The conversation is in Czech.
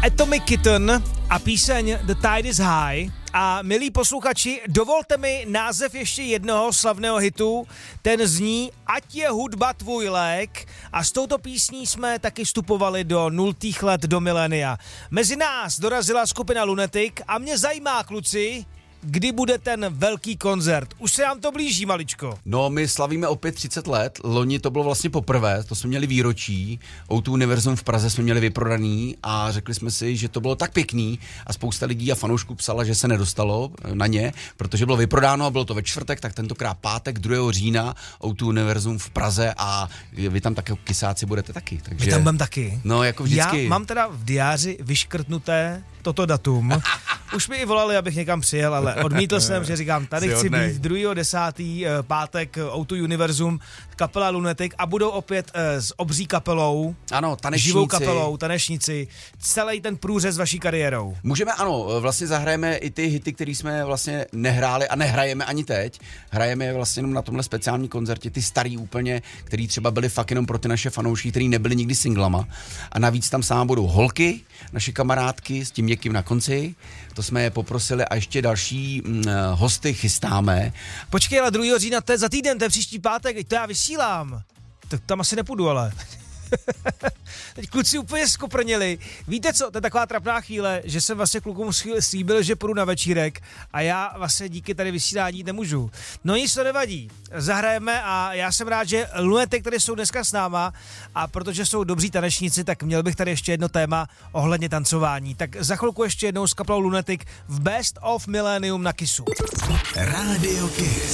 Atomic Kitten a píseň The Tide is High. A milí posluchači, dovolte mi název ještě jednoho slavného hitu. Ten zní Ať je hudba tvůj lék. A s touto písní jsme taky vstupovali do 0. let do milénia. Mezi nás dorazila skupina Lunatic a mě zajímá, kluci, kdy bude ten velký koncert? Už se nám to blíží maličko. No, my slavíme opět 30 let. Loni to bylo vlastně poprvé, to jsme měli výročí. O2 Univerzum v Praze jsme měli vyprodaný a řekli jsme si, že to bylo tak pěkný a spousta lidí a fanoušků psala, že se nedostalo na ně, protože bylo vyprodáno a bylo to ve čtvrtek, tak tentokrát pátek 2. října O2 Univerzum v Praze a vy tam také kysáci budete taky. Takže... Vy tam budem taky. No, jako vždycky. Já mám teda v diáři vyškrtnuté toto datum. Už mi i volali, abych někam přijel, ale odmítl jsem, že říkám, tady chci být 2.10. pátek O2 Univerzum, kapela Lunatic a budou opět s obří kapelou, ano, tanečníci. Živou kapelou, tanečníci, celý ten průřez vaší kariérou. Můžeme, ano, vlastně zahrajeme i ty hity, které jsme vlastně nehráli a nehrajeme ani teď. Hrajeme vlastně jenom na tomhle speciální koncertě, ty starý úplně, který třeba byly fakt jenom pro ty naše fanoušky, který nebyli nikdy singlama. A navíc tam sám budou holky, naše kamarádky s tím měkkým na konci. To jsme je poprosili a ještě další hosty chystáme. Počkej, ale 2. října, to je za týden, to je příští pátek, to já vysílám. Tak tam asi nepůjdu, ale... Teď kluci úplně skoprnili. Víte co, to je taková trapná chvíle, že jsem vlastně klukům slíbil, že půjdu na večírek a já vlastně díky tady vysílání nemůžu. No nic to nevadí, zahrajeme a já jsem rád, že Lunatic, které jsou dneska s náma a protože jsou dobří tanečníci, tak měl bych tady ještě jedno téma ohledně tancování. Tak za chvilku ještě jednou s kapelou Lunatic v Best of Millennium na Kissu. Radio Kiss.